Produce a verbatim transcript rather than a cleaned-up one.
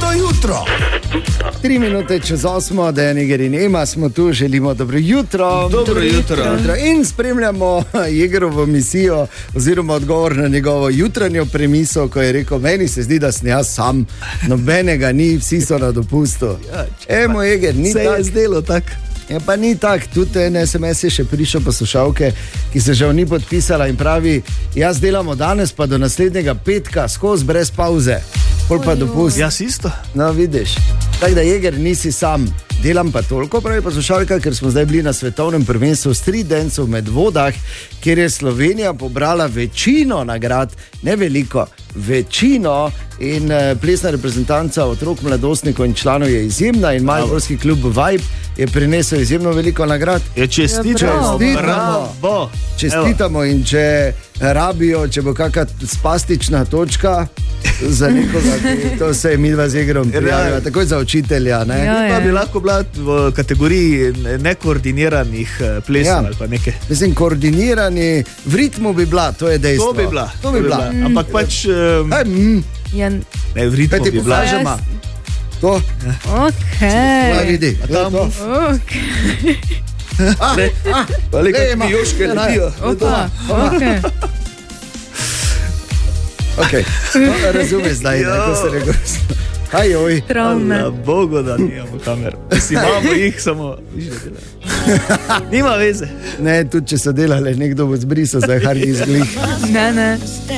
jutro. Tri minute čez osmo, da je Niger in Ema, smo tu, želimo dobro jutro. Dobro jutro. jutro. In spremljamo Jegerovo misijo oziroma odgovor na njegovo jutranjo premiso, ko je rekel, meni se zdi, da sem jaz sam, nobenega ni, vsi so na dopustu. Emo Jeger, ni se tak. je zdelo tako. Ja, pa ni tako, tudi en es em es je še prišel poslušalke, ki se žal ni podpisala in pravi, jaz delamo danes pa do naslednjega petka skozi brez pauze, pol pa dopust. Jaz isto. No, vidiš. Tako da, Jeger, nisi sam. Delam pa toliko, pravi poslušalka, ker smo zdaj bili na svetovnem prvenstvu street dancev med vodah, kjer je Slovenija pobrala večino nagrad, ne veliko, večino, in eh, plesna reprezentanca otrok, mladostnikov in članov je izjemna in mariborski klub Vibe je prinesel izjemno veliko nagrad. Je čestitamo, bravo. Čestitamo in če rabijo, če bo kakšna spastična točka za nekoga, ki to se je midva z Jegerom prijavila, takoj za učitelja, ne? Ja, pa bi lahko bila v kategoriji nekoordiniranih plesov, ja, ali pa nekaj. Mislim, koordinirani v ritmu bi bila, to je dejstvo. To bi bila. To bi bila. Mm. Ampak pač... Um, Aj, mm. ja. Ne, v ritmu bi bila. Pokažema. To. Okay. Pa vidi. Tam. Okay. Ah, ne, ah, pa le, kako mi joške letijo. Opa, okay. Ok, no, razumeš zdaj, ne, ko se rekel. Kaj joj? Travme. Na Bogu, da nimamo kamer. Si imamo jih, samo nima veze. Ne, tudi če so delali, nekdo bo zbrisal za hard disk. Ne, ne.